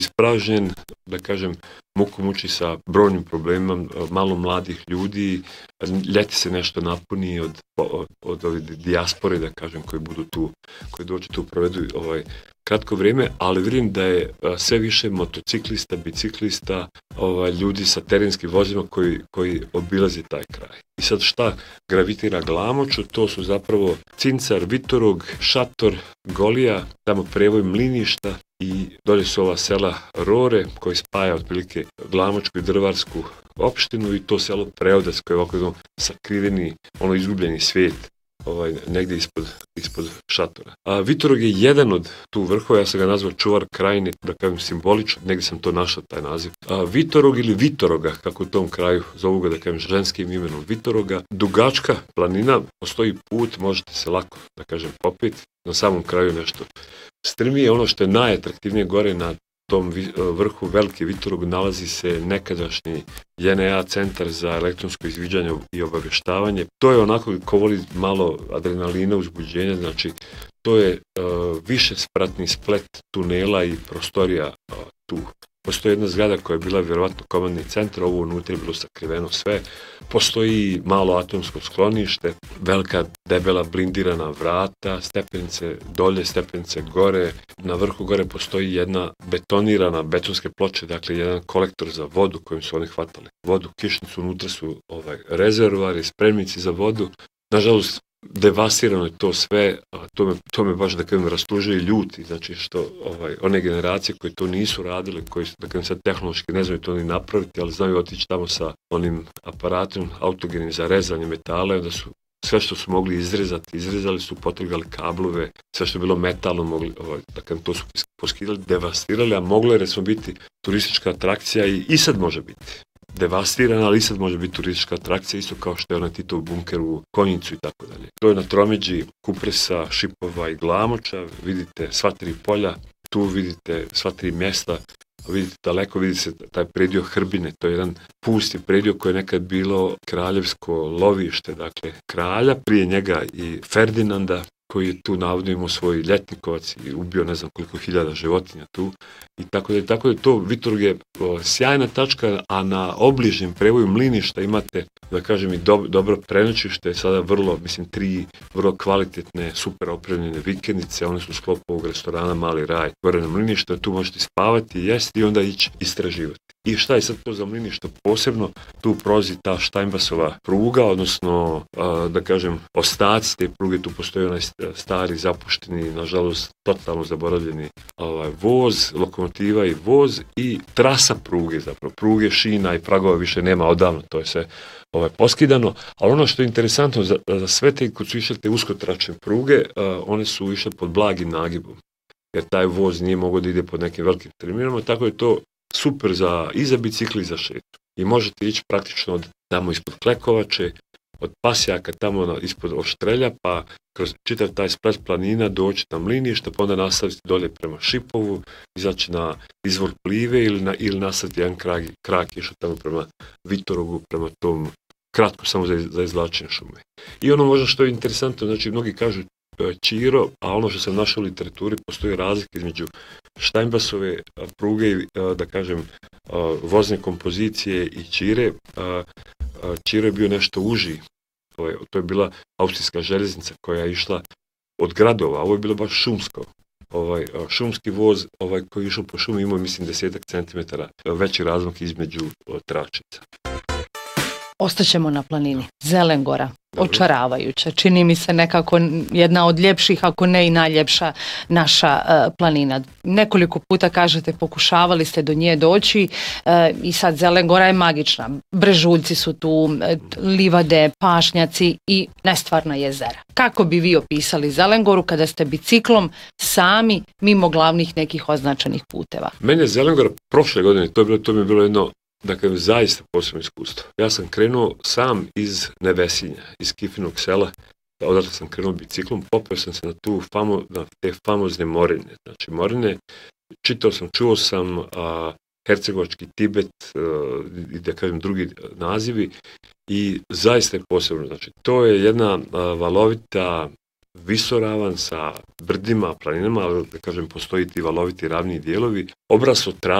ispražnjen, da kažem, muku muči sa brojnim problemima, malo mladih ljudi, ljeti se nešto napuni od ove dijaspore, da kažem, koji budu tu, koji dođu tu provedu kratko vrijeme, ali vidim da je sve više motociklista, biciklista, ljudi sa terenskim vozima koji obilaze taj kraj. I sad šta gravitira Glamoču, to su zapravo Cincar, Vitorog, Šator, Golija, tamo prevoj Mliništa i dolje su ova sela Rore koji spaja otprilike Glamočku i Drvarsku opštinu i to selo Preodac koji je ovako sakriveni, izgubljeni svijet. Negdje ispod Šatora. Vitorog je jedan od tu vrhova, ja sam ga nazvao čuvar krajine, da kažem simbolično, negdje sam to našao taj naziv. Vitorog ili Vitoroga, kako u tom kraju zovu ga, da kažem ženskim imenom Vitoroga, dugačka planina, postoji put, možete se lako, da kažem, popiti, na samom kraju nešto strmije. Ono što je najatraktivnije gore na tom vrhu Veliki Vitorog nalazi se nekadašnji JNA centar za elektronsko izviđanje i obavještavanje. To je onako ko voli malo adrenalina, uzbuđenja, znači to je višespratni splet tunela i prostorija tu. Postoji jedna zgrada koja je bila vjerovatno komandni centar, ovo unutra je bilo sakriveno sve. Postoji malo atomsko sklonište, velika debela blindirana vrata, stepenice dolje, stepenice gore. Na vrhu gore postoji jedna betonirana betonske ploče, dakle jedan kolektor za vodu kojim su oni hvatali vodu, kišnicu, unutra su rezervoari, spremnici za vodu. Nažalost, devastirano je to sve, to me baš da kažem rastužuje i ljuti, znači što one generacije koje to nisu radile, koji da kažem sad tehnološki ne znaju to ni napraviti, ali znaju otići tamo sa onim aparatom autogenim za rezanje metala, onda su sve što su mogli izrezali su, potrgali kablove, sve što je bilo metalno mogli, da kažem, to su poskidali, devastirali, a moglo je recimo biti turistička atrakcija i sad može biti devastirana, ali i sad može biti turistička atrakcija, isto kao što je ona Titov bunker u Konjicu i tako dalje. To je na tromeđi Kupresa, Šipova i Glamoča, vidite sva tri polja, tu vidite sva tri mjesta, vidite daleko, vidite se taj predio Hrbine, to je jedan pusti predio koji je nekad bilo kraljevsko lovište, dakle kralja, prije njega i Ferdinanda, koji je tu navodno imao svoj ljetnikovac i ubio ne znam koliko hiljada životinja tu i tako da to Vitorog je sjajna tačka, a na obližnjem prevoju Mliništa imate, da kažem, i dobro prenoćište, sada vrlo, mislim, 3 vrlo kvalitetne, super opremljene vikendice, one su u sklopu ovog restorana Mali raj, gore na Mliništa, tu možete spavati, jesti i onda ići istraživati. I šta je sad to za Mlinište posebno? Tu prolazi ta Štajnbasova pruga, odnosno, da kažem, ostaci te pruge, tu postoji onaj stari, zapušteni, nažalost, totalno zaboravljeni voz, lokomotiva i voz i trasa pruge, zapravo, pruge, šina i pragova više nema odavno, to je sve poskidano, ali ono što je interesantno za sve te, kad su išle te uskotračne pruge, one su išle pod blagim nagibom, jer taj voz nije mogao da ide pod nekim velikim terminama, tako je to super i za bicikli i za šetu. I možete ići praktično od tamo ispod Klekovače, od Pasjaka tamo ispod Oštrelja, pa kroz čitav taj splet planina doći na Mlinište, pa onda nastaviti dolje prema Šipovu, izaći na izvor Plive ili nastaviti jedan krak išao tamo prema Vitorogu, prema tom kratko samo za izvlačenje šume. I ono možda što je interesantno, znači mnogi kažu Čiro, a ono što sam našao u literaturi, postoji razlika između Štajnbasove pruge i, da kažem, vozne kompozicije i Čire. Čiro je bio nešto uži, to je bila austrijska željeznica koja je išla od gradova, a ovo je bilo baš šumsko. Šumski voz koji je išao po šumi imao, mislim, 10 centimetara veći razmak između tračnica. Ostaćemo na planini. Zelengora, očaravajuća. Čini mi se nekako jedna od ljepših, ako ne i najljepša naša planina. Nekoliko puta kažete, pokušavali ste do nje doći i sad Zelengora je magična. Brežuljci su tu, livade, pašnjaci i nestvarna jezera. Kako bi vi opisali Zelengoru kada ste biciklom sami mimo glavnih nekih označenih puteva? Mene je Zelengora prošle godine, to mi je bilo jedno, dakle, zaista posebno iskustvo. Ja sam krenuo sam iz Nevesinja, iz Kifinog sela, odatle sam krenuo biciklom, popeo sam se na te famozne morine. Znači, morine, čuo sam hercegovački Tibet i da kažem drugi nazivi i zaista je posebno. Znači, to je jedna valovita visoravan sa brdima, planinama, ali da kažem postoji ti valoviti ravni dijelovi, obraso